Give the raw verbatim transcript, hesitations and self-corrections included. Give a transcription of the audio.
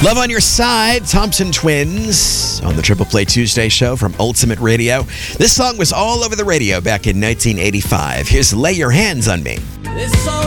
Love on Your Side, Thompson Twins on the Triple Play Tuesday show from Ultimate Radio. This song was all over the radio back in nineteen eighty-five. Here's Lay Your Hands on Me.